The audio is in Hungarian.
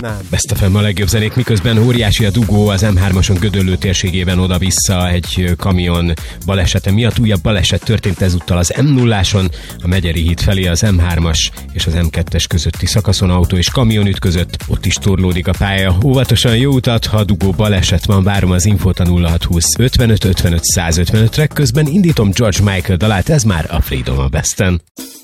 Nem. Best FM a legjobb zenék, miközben óriási a dugó az M3-ason Gödöllő térségében oda-vissza egy kamion balesete miatt. Újabb baleset történt ezúttal az M0-áson, a Megyeri híd felé az M3-as és az M2-es közötti szakaszon autó és kamion ütközött, ott is torlódik a pálya. Óvatosan jó utat, ha dugó baleset van, várom az infót a 0620 55 55 155-re, közben indítom George Michael dalát, ez már a Freedom a Besten.